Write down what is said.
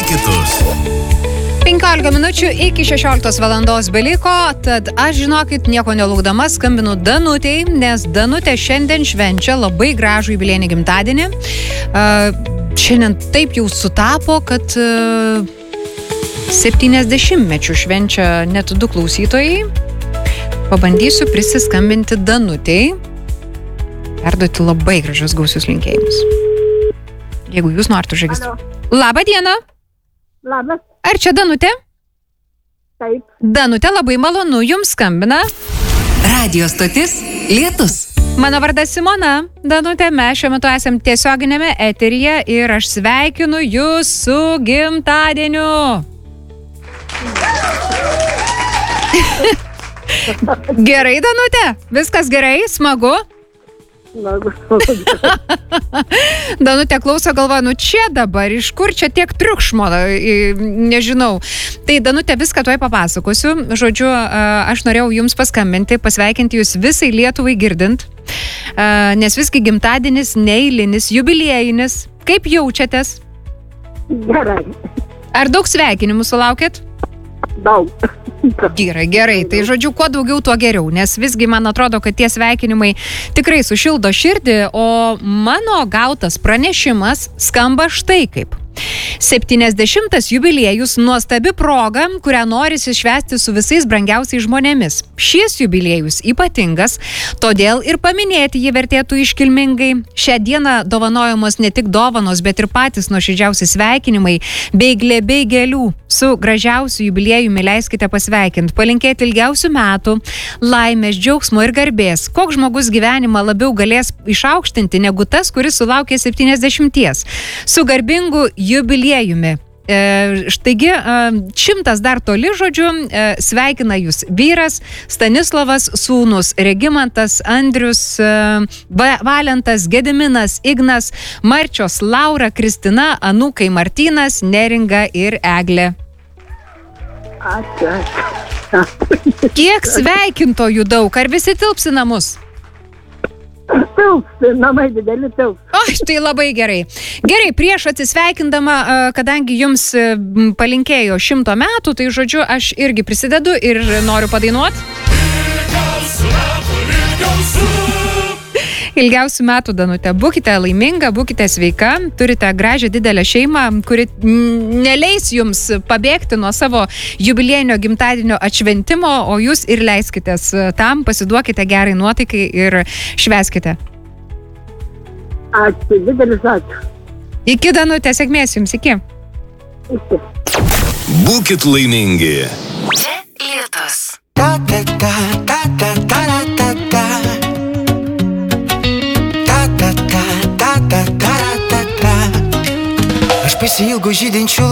kitus. 15 minučių iki 16 valandos beliko, tad aš, žinokit, nieko nelaukdama skambinu Danutei, nes Danutė šiandien švenčia labai gražų jubiliejinį gimtadienį. Šiandien taip jau sutapo, kad 70-mečių švenčia net 2 klausytojai. Pabandysiu prisiskambinti Danutei, perduoti labai gražius gausius linkėjimus. Jeigu jūs norite užregistruoti. Labą dieną! Labas. Ar čia Danutė? Taip. Danutė, labai malonu, jums skambina Radio stotis Lietus. Mano vardas Simona. Danutė, mes šiuo metu esam tiesioginėme eteryje ir aš sveikinu jūs su gimtadieniu. Gerai, Danutė? Viskas gerai? Smagu? Danutė klauso, galvoja, čia dabar, iš kur čia tiek triukšmo, nežinau. Tai Danutė, viską tuoj papasakosiu. Žodžiu, aš norėjau jums paskambinti, pasveikinti jūs visai Lietuvai girdint, nes visgi gimtadienis neeilinis, jubiliejinis. Kaip jaučiatės? Gerai. Ar daug sveikinimų sulaukėt? Daug. Gerai. Tai žodžiu, kuo daugiau, tuo geriau, nes visgi man atrodo, kad tie sveikinimai tikrai sušildo širdį, o mano gautas pranešimas skamba štai kaip. 70 jubiliejus – nuostabi proga, kurią norisi švęsti su visais brangiausiais žmonėmis. Šis jubiliejus ypatingas, todėl ir paminėti jį vertėtų iškilmingai. Šią dieną dovanojamos ne tik dovanos, bet ir patys nuoširdžiausi sveikinimai bei glėbiai gėlių. Su gražiausiu jubiliejumi leiskite pasveikinti, palinkėti ilgiausių metų, laimės, džiaugsmo ir garbės. Koks žmogus gyvenimą labiau galės išaukštinti negu tas, kuris sulaukė 70. Su garbingu jubiliejumi. Štaigi, 100 dar toli, žodžiu, sveikina jūs vyras Stanislavas, sūnus Regimantas, Andrius, Valentas, Gediminas, Ignas, Marčios, Laura, Kristina, anūkai Martynas, Neringa ir Eglė. Ačiū. Kiek sveikintojų daug, ar visi tilps į namus? Tilps, namai dideli tilps. O, tai labai gerai. Gerai, prieš atsisveikindama, kadangi jums palinkėjo 100 metų, tai žodžiu, aš irgi prisidedu ir noriu padainuoti. Ilgiausių metų, Danutė. Būkite laiminga, būkite sveika, turite gražią didelę šeimą, kuri neleis jums pabėgti nuo savo jubiliejinio gimtadienio atšventimo, o jūs ir leiskitės tam, pasiduokite gerai nuotaikai ir švęskite. Ačiū, didelis ačiū. Iki, Danutė, sėkmės jums, iki. Iki. Būkit laimingi. Čia Lietus. Aš pasiilgau žydinčių